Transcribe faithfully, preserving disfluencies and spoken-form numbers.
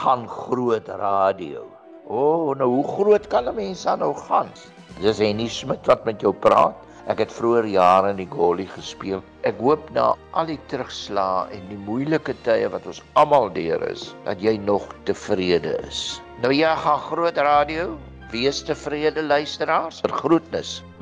gaan groot radio. O, oh, nou hoe groot kan 'n mens dan nou gaan? Dis Henny Smit wat met jou praat. Ek het vroeër jare in die Goli gespeel. Ek hoop na al die terugslae en die moeilike tye wat ons almal deur is, dat jy nog tevrede is. Nou ja, gaan groot radio. Wees tevrede luisteraars. Groetnis.